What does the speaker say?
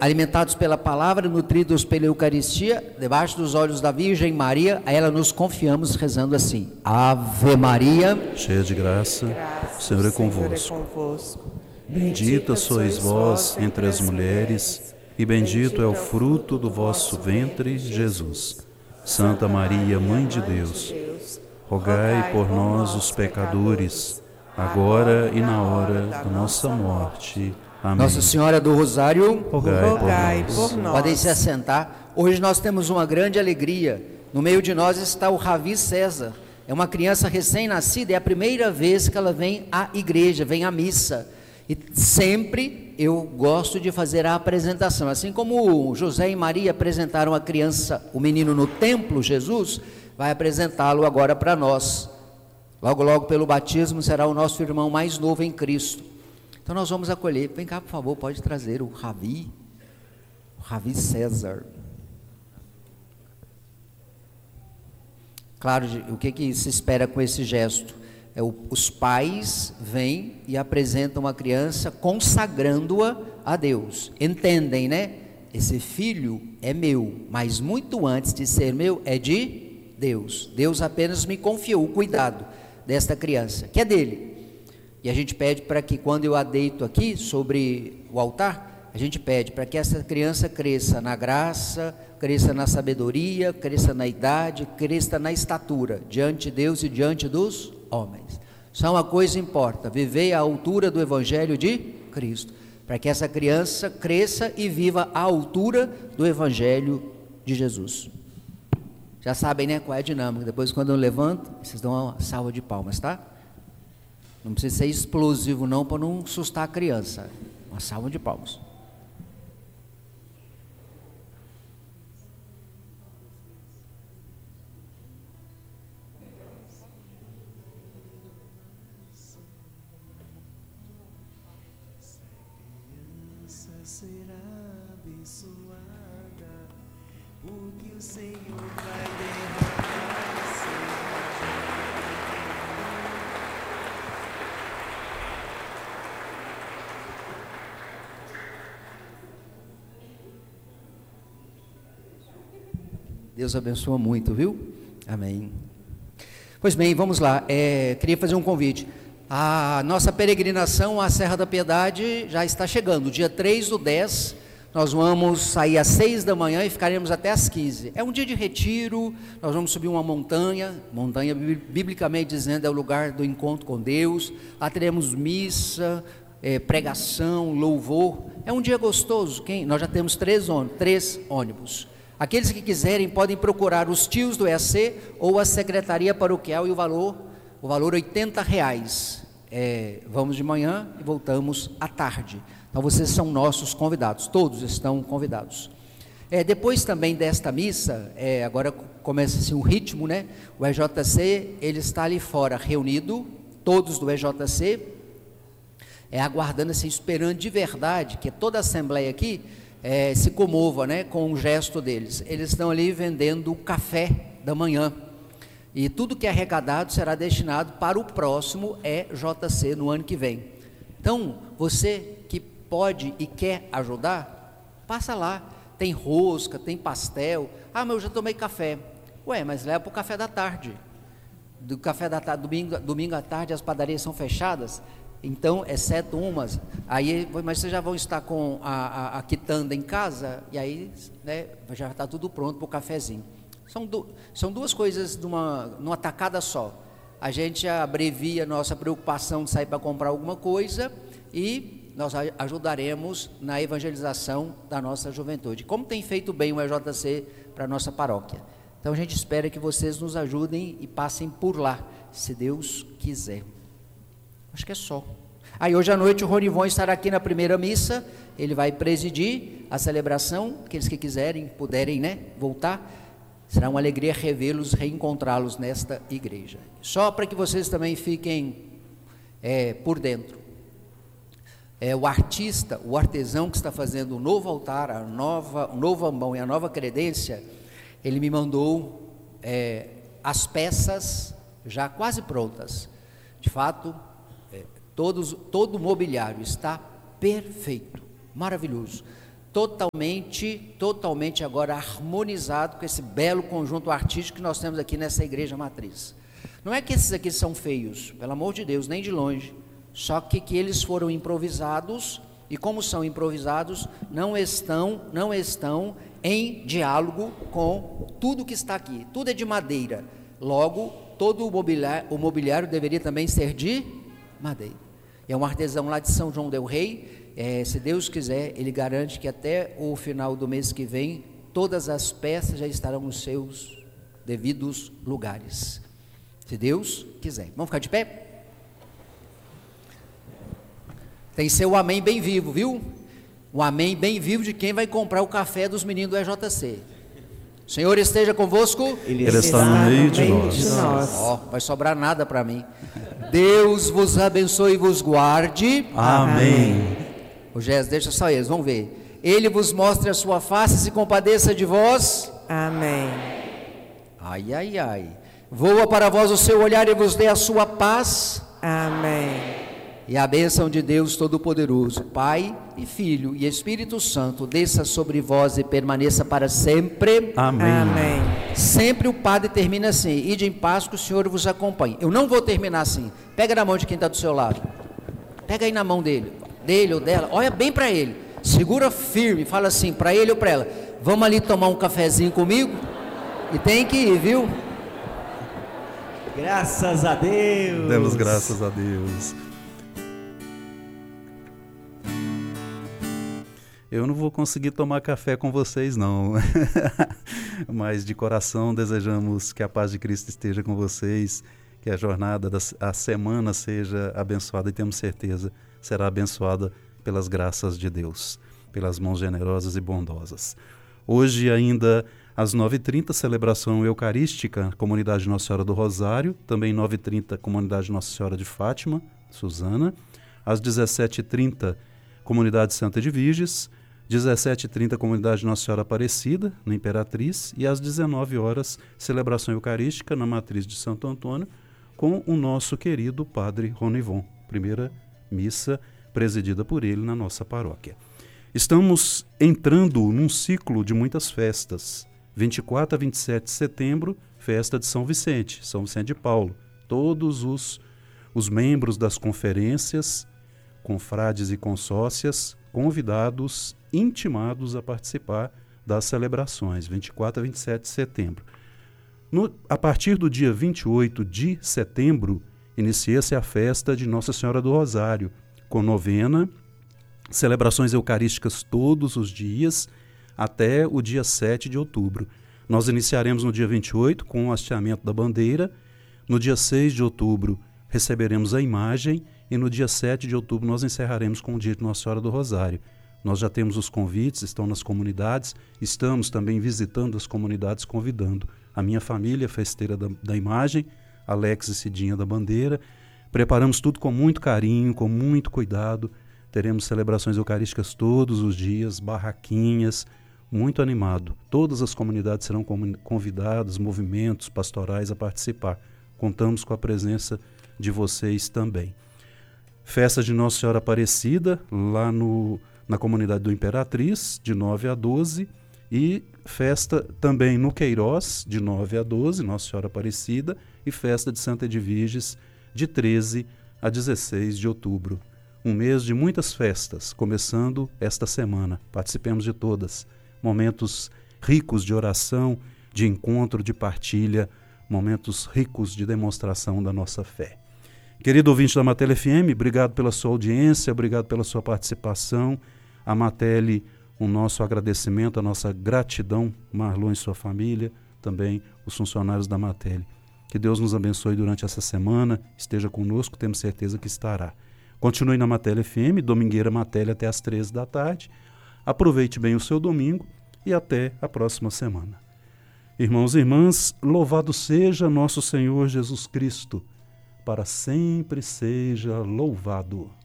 alimentados pela palavra, nutridos pela Eucaristia, debaixo dos olhos da Virgem Maria, a ela nos confiamos rezando assim: Ave Maria, cheia de graça, o Senhor é convosco. Bendita sois vós entre as mulheres, e bendito é o fruto do vosso ventre, Jesus. Santa Maria, Mãe de Deus, rogai por nós, os pecadores, agora e na hora da nossa morte. Amém. Nossa Senhora do Rosário, rogai por nós. Podem se assentar. Hoje nós temos uma grande alegria. No meio de nós está o Ravi César. É uma criança recém-nascida, é a primeira vez que ela vem à igreja, vem à missa. E sempre eu gosto de fazer a apresentação. Assim como José e Maria apresentaram a criança, o menino no templo, Jesus, vai apresentá-lo agora para nós. Logo, logo pelo batismo será o nosso irmão mais novo em Cristo. Então nós vamos acolher. Vem cá, por favor, pode trazer o Ravi César. Claro, o que se espera com esse gesto? Os pais vêm e apresentam a criança consagrando-a a Deus. Entendem, né? Esse filho é meu, mas muito antes de ser meu, é de Deus. Deus apenas me confiou o cuidado desta criança, que é dele. E a gente pede para que, quando eu a deito aqui sobre o altar, a gente pede para que essa criança cresça na graça, cresça na sabedoria, cresça na idade, cresça na estatura, diante de Deus e diante dos homens. Só uma coisa importa: viver à altura do Evangelho de Cristo, para que essa criança cresça e viva à altura do Evangelho de Jesus. Já sabem, né, qual é a dinâmica. Depois, quando eu levanto, vocês dão uma salva de palmas, tá? Não precisa ser explosivo não, para não assustar a criança. Uma salva de palmas. Será abençoada, porque o Senhor vai derramar Deus abençoa muito, viu? Amém. Pois bem, vamos lá. Queria fazer um convite. A nossa peregrinação à Serra da Piedade já está chegando. Dia 3/10, nós vamos sair às 6 da manhã e ficaremos até às 15. É um dia de retiro, nós vamos subir uma montanha, biblicamente dizendo, é o lugar do encontro com Deus. Lá teremos missa, pregação, louvor. É um dia gostoso. Nós já temos 3 ônibus. Aqueles que quiserem podem procurar os tios do EAC ou a secretaria paroquial, e o valor R$80. Vamos de manhã e voltamos à tarde. Então vocês são nossos convidados, todos estão convidados. Depois também desta missa, agora começa-se um ritmo, né? O EJC, ele está ali fora reunido, todos do EJC, aguardando, assim, esperando de verdade que toda a assembleia aqui se comova, né, com o gesto deles. Eles estão ali vendendo o café da manhã. E tudo que é arrecadado será destinado para o próximo EJC no ano que vem. Então, você que pode e quer ajudar, passa lá. Tem rosca, tem pastel. Ah, mas eu já tomei café. Ué, mas leva para o café da tarde. Do café da tarde, domingo à tarde, as padarias são fechadas. Então, exceto umas. Aí, mas vocês já vão estar com a quitanda em casa, e aí, né, já está tudo pronto para o cafezinho. São duas coisas numa tacada só. A gente abrevia a nossa preocupação de sair para comprar alguma coisa e nós ajudaremos na evangelização da nossa juventude. Como tem feito bem o EJC para a nossa paróquia. Então a gente espera que vocês nos ajudem e passem por lá, se Deus quiser. Acho que é só. Aí hoje à noite o Ronivon estará aqui na primeira missa, ele vai presidir a celebração, aqueles que quiserem, puderem, né, voltar. Será uma alegria revê-los, reencontrá-los nesta igreja. Só para que vocês também fiquem por dentro. O artista, o artesão que está fazendo o novo altar, o novo ambão e a nova credência, ele me mandou as peças já quase prontas. De fato, todo o mobiliário está perfeito, maravilhoso. totalmente agora harmonizado com esse belo conjunto artístico que nós temos aqui nessa igreja matriz. Não é que esses aqui são feios, pelo amor de Deus, nem de longe, só que eles foram improvisados, e como são improvisados, não estão em diálogo com tudo que está aqui. Tudo é de madeira, logo todo o mobiliário deveria também ser de madeira. É um artesão lá de São João del Rei. Se Deus quiser, ele garante que até o final do mês que vem, todas as peças já estarão nos seus devidos lugares. Se Deus quiser. Vamos ficar de pé? Tem seu amém bem vivo, viu? O amém bem vivo de quem vai comprar o café dos meninos do EJC. O Senhor esteja convosco. Ele está no meio de nós. Vai sobrar nada para mim. Deus vos abençoe e vos guarde. Amém. O Gés, deixa só eles, vamos ver. Ele vos mostre a sua face e se compadeça de vós. Amém. Ai, ai, ai. Voa para vós o seu olhar e vos dê a sua paz. Amém. E a bênção de Deus Todo-Poderoso, Pai e Filho e Espírito Santo, desça sobre vós e permaneça para sempre. Amém. Amém. Sempre o Padre termina assim: ide em paz, que o Senhor vos acompanhe. Eu não vou terminar assim. Pega na mão de quem está do seu lado. Pega aí na mão dele ou dela. Olha bem para ele. Segura firme, fala assim para ele ou para ela: vamos ali tomar um cafezinho comigo? E tem que ir, viu? Graças a Deus. Demos graças a Deus. Eu não vou conseguir tomar café com vocês, não. Mas de coração desejamos que a paz de Cristo esteja com vocês, que a jornada, a semana seja abençoada e temos certeza será abençoada pelas graças de Deus, pelas mãos generosas e bondosas. Hoje ainda às 9h30, celebração eucarística, Comunidade Nossa Senhora do Rosário, também 9h30, Comunidade Nossa Senhora de Fátima, Suzana. Às 17h30, Comunidade Santa de Virges. 17h30, Comunidade Nossa Senhora Aparecida, na Imperatriz, e às 19 horas, celebração eucarística na Matriz de Santo Antônio, com o nosso querido Padre Ronivon, primeira missa presidida por ele na nossa paróquia. Estamos entrando num ciclo de muitas festas. 24 a 27 de setembro, festa de São Vicente de Paulo. Todos os membros das conferências, confrades e consórcias, convidados, intimados a participar das celebrações, 24 a 27 de setembro. A partir do dia 28 de setembro, inicia-se a festa de Nossa Senhora do Rosário, com novena, celebrações eucarísticas todos os dias, até o dia 7 de outubro. Nós iniciaremos no dia 28 com o hasteamento da bandeira, no dia 6 de outubro receberemos a imagem e no dia 7 de outubro nós encerraremos com o dia de Nossa Senhora do Rosário. Nós já temos os convites, estão nas comunidades, estamos também visitando as comunidades, convidando a minha família, festeira da imagem, Alex e Cidinha da bandeira. Preparamos tudo com muito carinho, com muito cuidado. Teremos celebrações eucarísticas todos os dias, barraquinhas, muito animado. Todas as comunidades serão convidadas, movimentos pastorais a participar. Contamos com a presença de vocês também. Festa de Nossa Senhora Aparecida, lá na comunidade do Imperatriz, de 9 a 12, e festa também no Queiroz, de 9 a 12, Nossa Senhora Aparecida, e festa de Santa Edviges, de 13 a 16 de outubro. Um mês de muitas festas, começando esta semana. Participemos de todas. Momentos ricos de oração, de encontro, de partilha, momentos ricos de demonstração da nossa fé. Querido ouvinte da Matele FM, obrigado pela sua audiência, obrigado pela sua participação. A Matele, o nosso agradecimento, a nossa gratidão, Marlon e sua família, também os funcionários da Matele. Que Deus nos abençoe durante essa semana, esteja conosco, temos certeza que estará. Continue na Matele FM, domingueira Matele até às 13 da tarde. Aproveite bem o seu domingo e até a próxima semana. Irmãos e irmãs, louvado seja nosso Senhor Jesus Cristo, para sempre seja louvado.